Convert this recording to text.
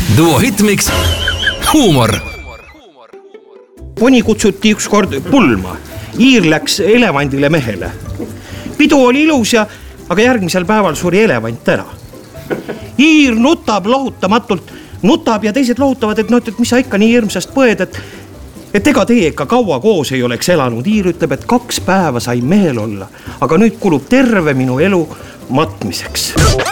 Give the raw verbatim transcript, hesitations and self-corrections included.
Duo Hitmix, huumor. Poni kutsuti üks kord pulma. Iir läks elevandile mehele. Pidu oli ilus ja, aga järgmisel päeval suri elevant ära. Iir nutab lohutamatult, nutab ja teised lohutavad, et, no, et mis sa ikka nii hirmsast põed, et, et ega teie ikka kaua koos ei oleks elanud. Iir ütleb, et kaks päeva sai mehel olla, aga nüüd kulub terve minu elu matmiseks.